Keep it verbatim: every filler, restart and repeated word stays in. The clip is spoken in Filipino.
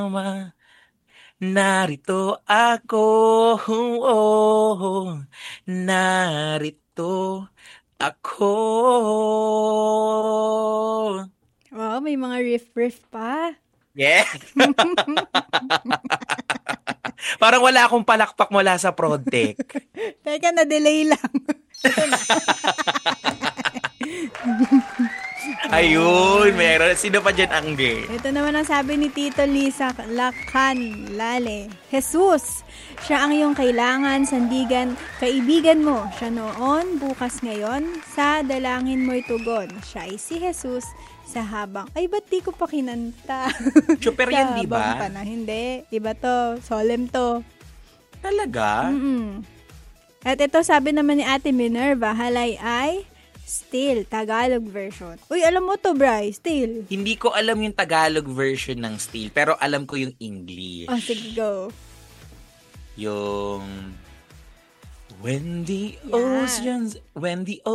Ma, narito ako, oh, narito ako. Wow, may mga riff-riff pa. Yeah. Parang wala akong palakpak mula sa Prodtech. Teka, na-delay lang. Ito na. Ayun, meron. Sino pa dyan, Angge? Ito naman ang sabi ni Tito Lisa Lacan Lale. Jesus, siya ang iyong kailangan, sandigan, kaibigan mo. Siya noon, bukas ngayon, sa dalangin mo'y tugon. Siya ay si Jesus sa habang, ay ba't di ko pa kinanta? Super Sa yan, di ba? habang panahon. Hindi, iba to, solemn to. Talaga? Mm-mm. At ito sabi naman ni Ate Minerva, halay ay Still, Tagalog version. Uy, alam mo to, Bri, Still. Hindi ko alam yung Tagalog version ng Steel, pero alam ko yung English. Oh, sige, go. Yung... When the Yeah. oceans... When the